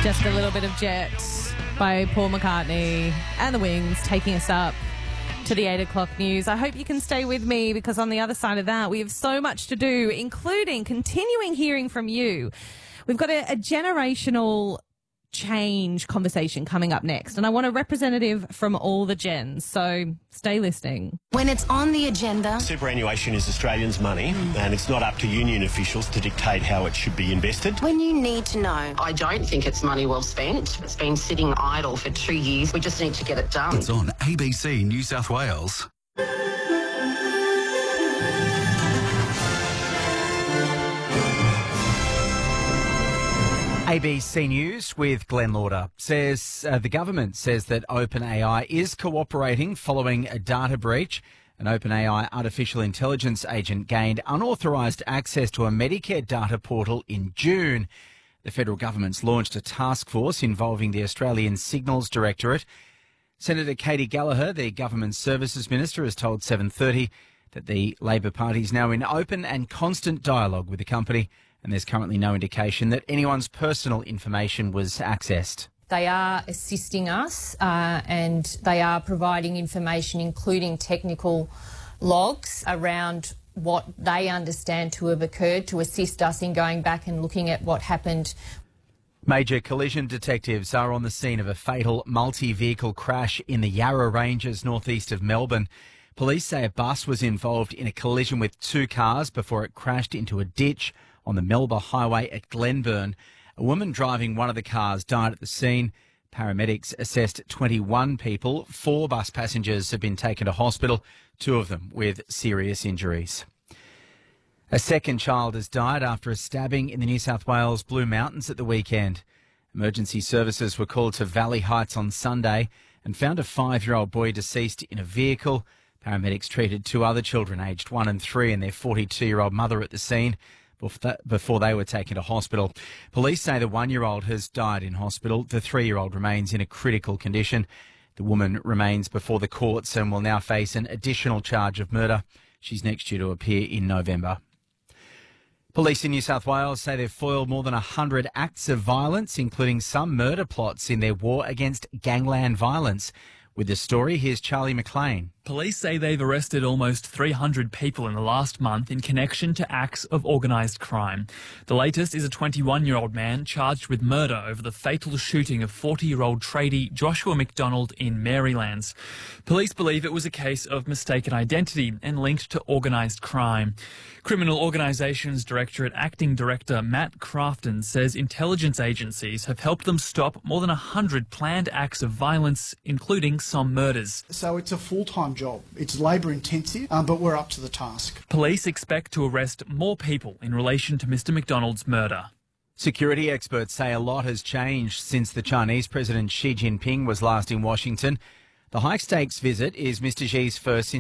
Just a little bit of Jet by Paul McCartney and the Wings taking us up to the 8 o'clock news. I hope you can stay with me because on the other side of that, we have so much to do, including continuing hearing from you. We've got a generational change conversation coming up next, and I want a representative from all the gens, so stay listening. When it's on the agenda... Superannuation is Australians' money, and it's not up to union officials to dictate how it should be invested. When you need to know. I don't think it's money well spent. It's been sitting idle for 2 years. We just need to get it done. It's on ABC New South Wales. ABC News with Glenn Lauder says the government says that OpenAI is cooperating following a data breach. An OpenAI artificial intelligence agent gained unauthorised access to a Medicare data portal in June. The federal government's launched a task force involving the Australian Signals Directorate. Senator Katie Gallagher, the Government Services Minister, has told 7:30 that the Labor Party is now in open and constant dialogue with the company, and there's currently no indication that anyone's personal information was accessed. They are assisting us and they are providing information, including technical logs around what they understand to have occurred, to assist us in going back and looking at what happened. Major collision detectives are on the scene of a fatal multi-vehicle crash in the Yarra Ranges northeast of Melbourne. Police say a bus was involved in a collision with two cars before it crashed into a ditch on the Melba Highway at Glenburn. A woman driving one of the cars died at the scene. Paramedics assessed 21 people. 4 bus passengers have been taken to hospital, 2 of them with serious injuries. A second child has died after a stabbing in the New South Wales Blue Mountains at the weekend. Emergency services were called to Valley Heights on Sunday and found a 5-year-old boy deceased in a vehicle. Paramedics treated 2 other children aged 1 and 3 and their 42-year-old mother at the scene before they were taken to hospital. Police say the 1-year-old has died in hospital. The 3-year-old remains in a critical condition. The woman remains before the courts and will now face an additional charge of murder. She's next due to appear in November. Police in New South Wales say they've foiled more than 100 acts of violence, including some murder plots in their war against gangland violence. With the story, here's Charlie McLean. Police say they've arrested almost 300 people in the last month in connection to acts of organised crime. The latest is a 21-year-old man charged with murder over the fatal shooting of 40-year-old tradie Joshua McDonald in Marylands. Police believe it was a case of mistaken identity and linked to organised crime. Criminal Organisations Directorate Acting Director Matt Crafton says intelligence agencies have helped them stop more than 100 planned acts of violence, including some murders. So it's a full-time job. It's labour intensive, but we're up to the task. Police expect to arrest more people in relation to Mr McDonald's murder. Security experts say a lot has changed since the Chinese President Xi Jinping was last in Washington. The high-stakes visit is Mr Xi's first